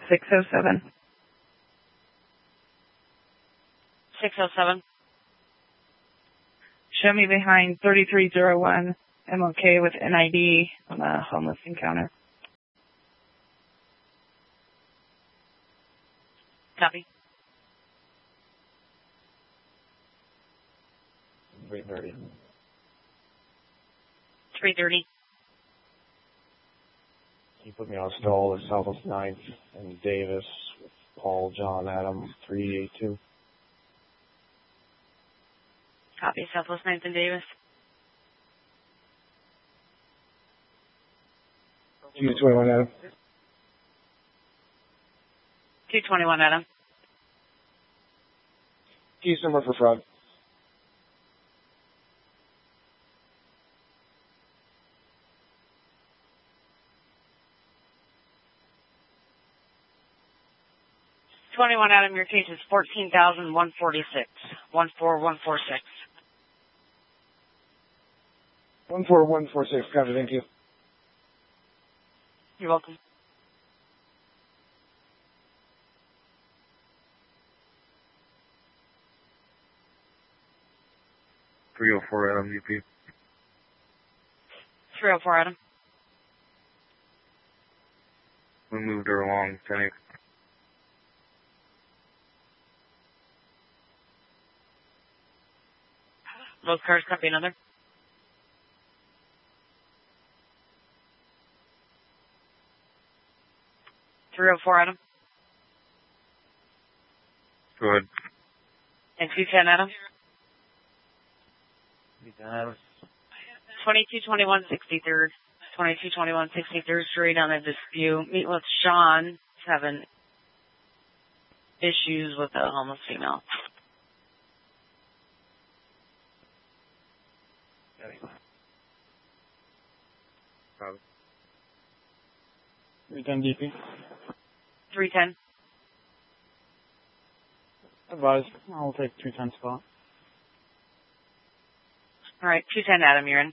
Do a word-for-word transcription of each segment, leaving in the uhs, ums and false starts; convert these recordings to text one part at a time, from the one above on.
six oh seven. six oh seven. Show me behind thirty-three oh one. I'm okay with N I D on the homeless encounter. Copy. three thirty. three thirty. You put me on stall at Southwest ninth and Davis with Paul, John, Adam, three eight two. Copy. Southwest ninth and Davis. two twenty-one, Adam. two twenty-one, Adam. Keys number for front. twenty-one, Adam, your case is fourteen thousand one forty-six. one four one four six. one four one four six, copy, thank you. You're welcome. three oh four, Adam, U P. three oh four, Adam. We moved her along, Penny. Both cars, copy another. three oh four, Adam. Go ahead. And two ten, Adam. Adam. twenty-two twenty-one sixty-third. twenty-two twenty-one sixty-third Street on a dispute. Meet with Sean. Having issues with a homeless female. three ten D P. three ten. Advised. I'll take two ten spot. All right, two ten, Adam, you're in.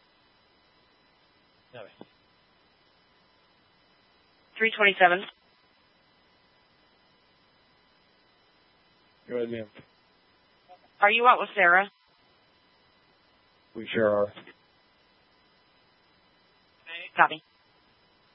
three twenty-seven. Go ahead, ma'am. Are you out with Sarah? We sure are. Copy.